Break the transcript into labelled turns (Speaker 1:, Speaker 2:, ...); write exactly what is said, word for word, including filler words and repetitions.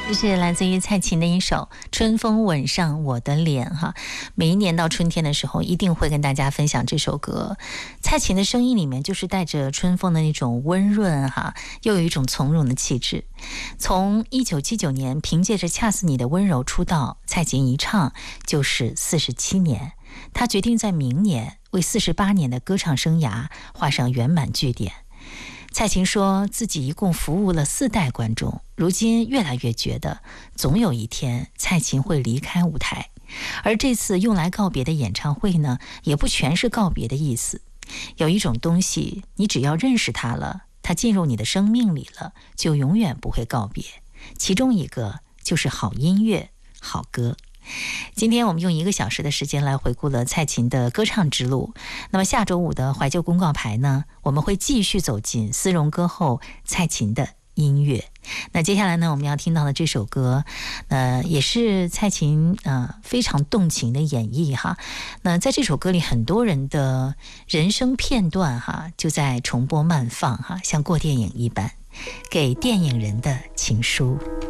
Speaker 1: 这是来自于蔡琴的一首《春风吻上我的脸》哈。每一年到春天的时候，一定会跟大家分享这首歌。蔡琴的声音里面就是带着春风的那种温润哈，又有一种从容的气质。从一九七九年凭借着《恰似你的温柔》出道，蔡琴一唱就是四十七年。她决定在明年为四十八年的歌唱生涯画上圆满句点。蔡琴说自己一共服务了四代观众，如今越来越觉得总有一天蔡琴会离开舞台，而这次用来告别的演唱会呢，也不全是告别的意思。有一种东西，你只要认识它了，它进入你的生命里了，就永远不会告别。其中一个就是好音乐、好歌。今天我们用一个小时的时间来回顾了蔡琴的歌唱之路。那么下周五的怀旧公告牌呢，我们会继续走进丝绒歌后蔡琴的音乐。那接下来呢，我们要听到的这首歌，呃，也是蔡琴呃非常动情的演绎哈。那在这首歌里，很多人的人生片段哈，就在重播慢放哈，像过电影一般，给电影人的情书。